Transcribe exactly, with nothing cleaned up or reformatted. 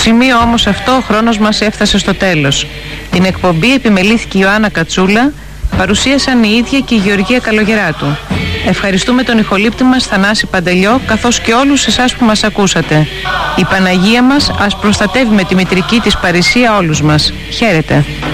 σημείο όμως αυτό ο χρόνος μας έφτασε στο τέλος. Την εκπομπή επιμελήθηκε η Ιωάννα Κατσούλα, παρουσίασαν η ίδια και η Γεωργία Καλογεράτου. Ευχαριστούμε τον ηχολήπτη μας Θανάση Παντελιό, καθώς και όλους εσάς που μας ακούσατε. Η Παναγία μας ας προστατεύει με τη μητρική της παρησία όλους μας. Χαίρετε.